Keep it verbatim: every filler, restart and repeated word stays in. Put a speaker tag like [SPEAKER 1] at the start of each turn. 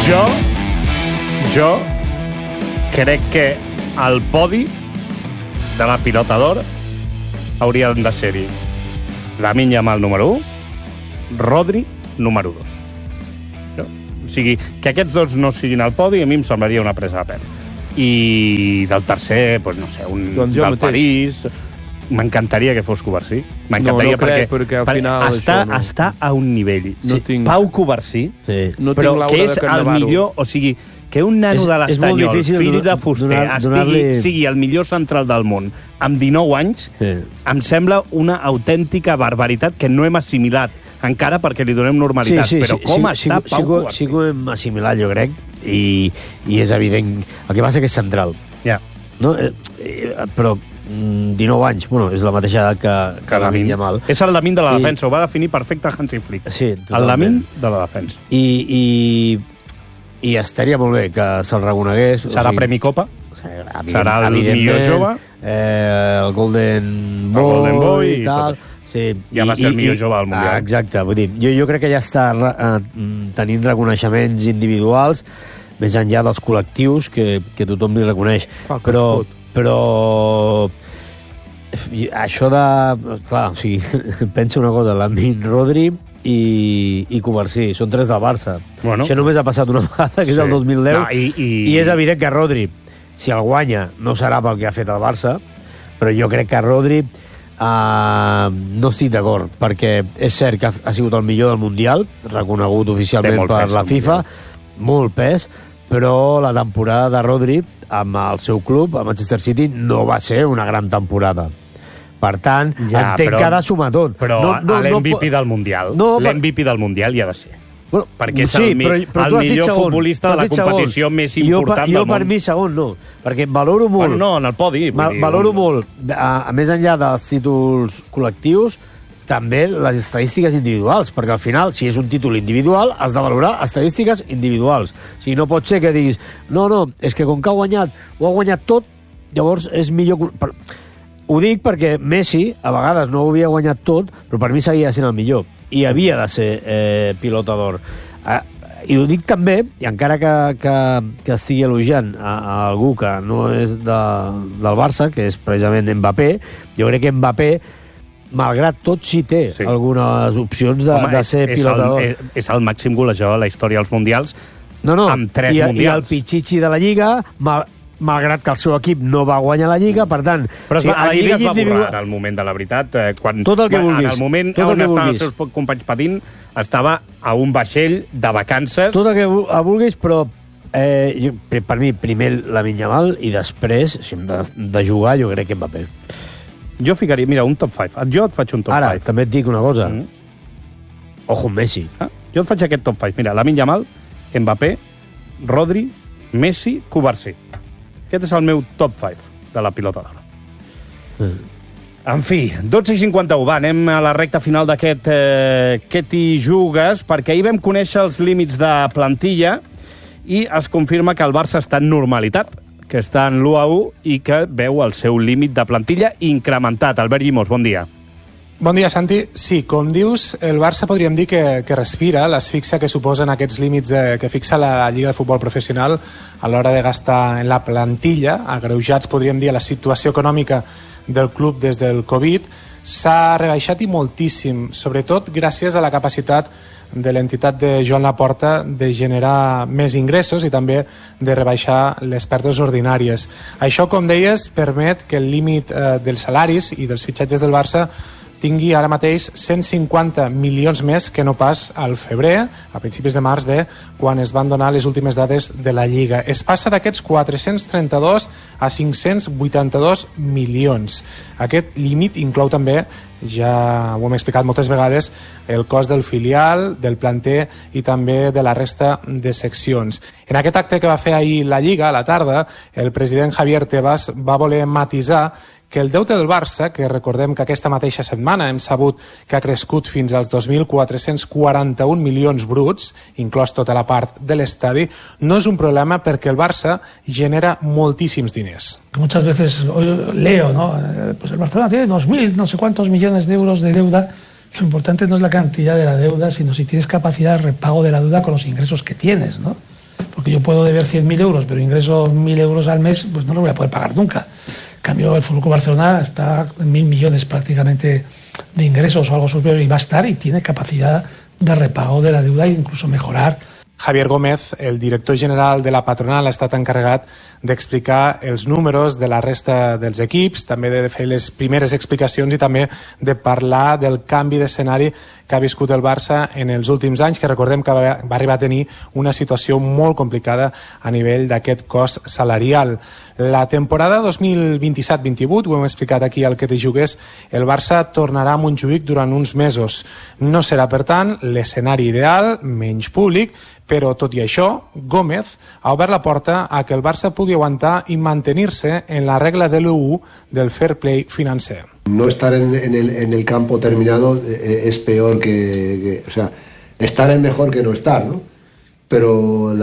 [SPEAKER 1] Jo, jo crec que el podi de la pilota d'or haurien de ser-hi Lamine Yamal número u, Rodri número dos. No? O sigui, que aquests dos no siguin al podi a mi em semblaria una presa de pèl. I del tercer, doncs no sé, un
[SPEAKER 2] doncs
[SPEAKER 1] del París... M'encantaria que fos Covarsí. M'encantaria
[SPEAKER 2] no, no crec,
[SPEAKER 1] perquè,
[SPEAKER 2] perquè al final
[SPEAKER 1] està,
[SPEAKER 2] no.
[SPEAKER 1] està a un nivell.
[SPEAKER 2] No
[SPEAKER 1] sí,
[SPEAKER 2] tinc...
[SPEAKER 1] Pau Covarsí,
[SPEAKER 2] sí. no
[SPEAKER 1] però
[SPEAKER 2] tinc
[SPEAKER 1] que és el millor... O sigui, que un nano
[SPEAKER 3] és,
[SPEAKER 1] de l'Estanyol, fill de fuster,
[SPEAKER 3] donar,
[SPEAKER 1] estigui, sigui el millor central del món amb dinou anys,
[SPEAKER 3] sí.
[SPEAKER 1] em sembla una autèntica barbaritat que no hem assimilat encara perquè li donem normalitat.
[SPEAKER 3] Sí, sí,
[SPEAKER 1] però
[SPEAKER 3] sí,
[SPEAKER 1] com
[SPEAKER 3] sí,
[SPEAKER 1] està
[SPEAKER 3] sí,
[SPEAKER 1] Pau
[SPEAKER 3] sí,
[SPEAKER 1] Covarsí?
[SPEAKER 3] Sí que ho hem assimilat, jo crec, i, i és evident. El que passa que és central.
[SPEAKER 1] Ja.
[SPEAKER 3] No? Eh, eh, però dinou anys, bueno, és la mateixa edat que, que Lamine Yamal.
[SPEAKER 1] És el Lamine de la
[SPEAKER 3] I...
[SPEAKER 1] defensa, ho va definir perfecte Hansi Flick.
[SPEAKER 3] Sí,
[SPEAKER 1] el Lamine de la defensa.
[SPEAKER 3] I, i, i estaria molt bé que se'l reconegués.
[SPEAKER 1] Serà o sigui, Premi Copa?
[SPEAKER 3] Serà,
[SPEAKER 1] serà el millor jove?
[SPEAKER 3] Eh, el Golden Boy,
[SPEAKER 1] el Golden Boy
[SPEAKER 3] i tal. Sí,
[SPEAKER 1] ja va ser el millor jove del Mundial.
[SPEAKER 3] Ah, exacte, vull dir, jo, jo crec que ja està eh, tenint reconeixements individuals més enllà dels col·lectius que, que tothom li reconeix.
[SPEAKER 2] Ah,
[SPEAKER 3] però, però això de... Clar, o sigui, pensa una cosa, Lamine, Rodri i, i Covarsí, són tres del Barça. Bueno. Això només ha passat una vegada, que sí. és el dos mil deu, no, i, i... i és evident que Rodri, si el guanya, no serà pel que ha fet el Barça, però jo crec que Rodri uh, no estic d'acord, perquè és cert que ha, ha sigut el millor del Mundial, reconegut oficialment per la FIFA, molt pes, però la temporada de Rodri amb el seu club, a Manchester City, no va ser una gran temporada. Per tant, ja, entenc però, que ha de sumar tot.
[SPEAKER 1] Però no, no, l'M V P no, del Mundial, no, l'M V P del Mundial hi ha de ser. Bueno, perquè és sí, el, però, però el millor segon, futbolista de la competició segon. més important
[SPEAKER 3] jo,
[SPEAKER 1] del
[SPEAKER 3] jo,
[SPEAKER 1] món.
[SPEAKER 3] Jo per mi segon no, perquè valoro molt...
[SPEAKER 1] Bueno, no, en el podi.
[SPEAKER 3] Va, dir, valoro un... molt, a, a més enllà dels títols col·lectius, també les estadístiques individuals, perquè al final, si és un títol individual, has de valorar estadístiques individuals. O sigui, no pot ser que diguis, no, no, és que com que ha guanyat, ho ha guanyat tot, llavors és millor... Ho dic perquè Messi, a vegades, no ho havia guanyat tot, però per mi seguia sent el millor. I havia de ser eh, pilota d'or. Eh, I ho dic també, i encara que, que, que estigui elogiant a, a algú que no és de, del Barça, que és precisament Mbappé, jo crec que Mbappé, malgrat tot, sí té sí. algunes opcions de, Home, de ser
[SPEAKER 1] és,
[SPEAKER 3] pilota d'or.
[SPEAKER 1] És, és el màxim golejador de la història dels Mundials,
[SPEAKER 3] no, no.
[SPEAKER 1] amb tres
[SPEAKER 3] I,
[SPEAKER 1] Mundials.
[SPEAKER 3] I el Pichichi de la Lliga... Mal, malgrat que el seu equip no va guanyar la Lliga, per tant...
[SPEAKER 1] Però
[SPEAKER 3] o sigui,
[SPEAKER 1] a la Lliga es va
[SPEAKER 3] individual...
[SPEAKER 1] borrar en el moment de la veritat. Eh, quan,
[SPEAKER 3] tot el que vulguis.
[SPEAKER 1] En el moment
[SPEAKER 3] tot
[SPEAKER 1] on estaven els seus companys patint, estava a un vaixell de vacances...
[SPEAKER 3] Tot el que vulguis, però eh, jo, per mi, primer Lamine Yamal i després, si hem de, de jugar, jo crec que Mbappé.
[SPEAKER 1] Jo ficaria, mira, un top cinc. Jo et faig un top cinc.
[SPEAKER 3] Ara, també et dic una cosa. Mm. Ojo, Messi.
[SPEAKER 1] Ah, jo et faig aquest top cinc. Mira, Lamine Yamal, Mbappé, Rodri, Messi, Covarsí. Aquest és el meu top cinc de la pilota d'or. Mm. En fi, dotze i cinquanta-u, va, anem a la recta final d'aquest eh, Què t'hi jugues, perquè ahir vam conèixer els límits de plantilla i es confirma que el Barça està en normalitat, que està en l'u a u i que veu el seu límit de plantilla incrementat. Albert Llimós, bon dia.
[SPEAKER 4] Bon dia, Santi. Sí, com dius, el Barça podríem dir que, que respira l'asfíxia que suposen aquests límits de, que fixa la Lliga de Futbol Professional a l'hora de gastar en la plantilla, agreujats, podríem dir, a la situació econòmica del club des del Covid, s'ha rebaixat i moltíssim, sobretot gràcies a la capacitat de l'entitat de Joan Laporta de generar més ingressos i també de rebaixar les pèrdues ordinàries. Això, com deies, permet que el límit eh, dels salaris i dels fitxatges del Barça tingui ara mateix cent cinquanta milions més que no pas al febrer, a principis de març, bé, quan es van donar les últimes dades de la Lliga. Es passa d'aquests quatre-cents trenta-dos a cinc-cents vuitanta-dos milions. Aquest límit inclou també, ja ho hem explicat moltes vegades, el cost del filial, del planter i també de la resta de seccions. En aquest acte que va fer ahir la Lliga, a la tarda, el president Javier Tebas va voler matisar que el deute del Barça, que recordem que aquesta mateixa setmana hem sabut que ha crescut fins als dos mil quatre-cents quaranta-un milions bruts, inclòs tota la part de l'estadi, no és un problema perquè el Barça genera moltíssims diners.
[SPEAKER 5] Muchas veces leo, ¿no? Pues el Barcelona tiene dos mil, no sé cuántos millones de euros de deuda. Lo importante no es la cantidad de la deuda, sino si tienes capacidad de repago de la deuda con los ingresos que tienes, ¿no? porque yo puedo deber cien mil euros, pero ingreso mil euros al mes, pues no lo voy a poder pagar nunca. En cambio, el F C Barcelona está en mil millones prácticamente de ingresos o algo superior, y va a estar y tiene capacidad de repago de la deuda e incluso mejorar.
[SPEAKER 4] Javier Gómez, el director general de la patronal, ha estat encarregat d'explicar els números de la resta dels equips, també de fer les primeres explicacions i també de parlar del canvi d'escenari que ha viscut el Barça en els últims anys, que recordem que va arribar a tenir una situació molt complicada a nivell d'aquest cost salarial. La temporada dos mil vint-i-set vint-i-vuit, ho hem explicat aquí al Que te jugues, el Barça tornarà a Montjuïc durant uns mesos. No serà, per tant, l'escenari ideal, menys públic, però tot i això, Gómez ha obert la porta a que el Barça pugui aguantar i mantenir-se en la regla de l'U U del fair play financer.
[SPEAKER 2] No estar en, en, el, en el campo terminado eh, es peor que, que... O sea, estar es mejor que no estar, ¿no? Pero